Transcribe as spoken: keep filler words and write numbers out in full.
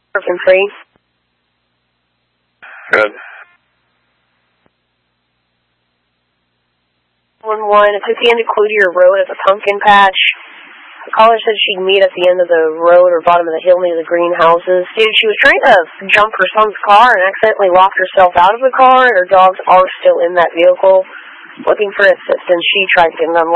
Orphan free. Good. one one, it's at the end of Cloutier Road at the pumpkin patch. The caller said she'd meet at the end of the road or bottom of the hill near the greenhouses. Dude, she was trying to jump her son's car and accidentally locked herself out of the car, and her dogs are still in that vehicle looking for assistance. She tried getting unlocked.